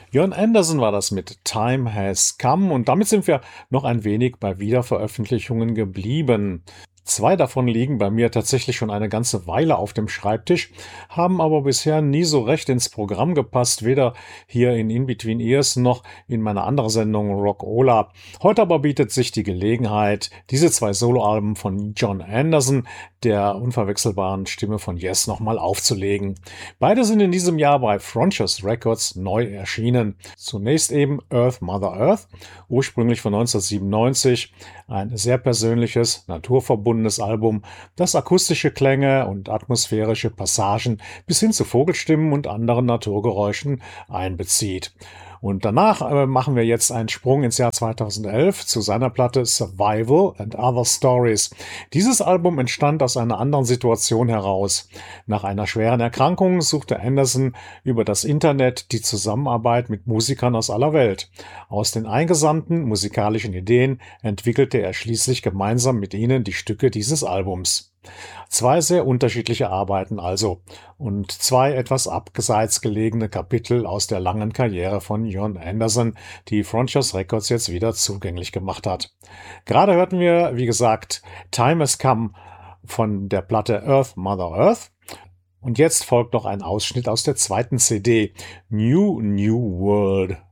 Jon Anderson war das mit Time Has Come und damit sind wir noch ein wenig bei Wiederveröffentlichungen geblieben. Zwei davon liegen bei mir tatsächlich schon eine ganze Weile auf dem Schreibtisch, haben aber bisher nie so recht ins Programm gepasst, weder hier in Between Ears noch in meiner anderen Sendung Rock'Ola. Heute aber bietet sich die Gelegenheit, diese zwei Soloalben von Jon Anderson, der unverwechselbaren Stimme von Yes, nochmal aufzulegen. Beide sind in diesem Jahr bei Frontiers Records neu erschienen. Zunächst eben Earth, Mother Earth, ursprünglich von 1997, ein sehr persönliches, naturverbundenes Album, das akustische Klänge und atmosphärische Passagen bis hin zu Vogelstimmen und anderen Naturgeräuschen einbezieht. Und danach machen wir jetzt einen Sprung ins Jahr 2011 zu seiner Platte Survival and Other Stories. Dieses Album entstand aus einer anderen Situation heraus. Nach einer schweren Erkrankung suchte Anderson über das Internet die Zusammenarbeit mit Musikern aus aller Welt. Aus den eingesandten musikalischen Ideen entwickelte er schließlich gemeinsam mit ihnen die Stücke dieses Albums. Zwei sehr unterschiedliche Arbeiten also und zwei etwas abseits gelegene Kapitel aus der langen Karriere von Jon Anderson, die Frontiers Records jetzt wieder zugänglich gemacht hat. Gerade hörten wir, wie gesagt, Time Has Come von der Platte Earth, Mother Earth. Und jetzt folgt noch ein Ausschnitt aus der zweiten CD, New World.